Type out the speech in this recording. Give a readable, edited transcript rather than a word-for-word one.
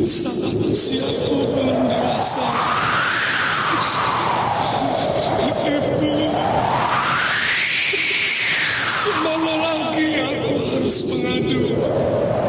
Saat usiaku belum dewasa, Ibu, kemana lagi aku harus mengadu?